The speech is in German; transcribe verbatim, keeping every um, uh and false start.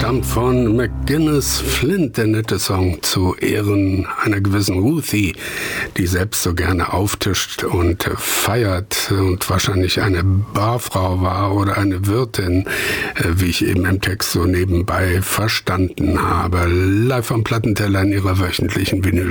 stammt von McGuinness Flint, der nette Song zu Ehren einer gewissen Ruthie, die selbst so gerne auftischt und feiert und wahrscheinlich eine Barfrau war oder eine Wirtin, wie ich eben im Text so nebenbei verstanden habe. Live am Plattenteller in ihrer wöchentlichen Vinyl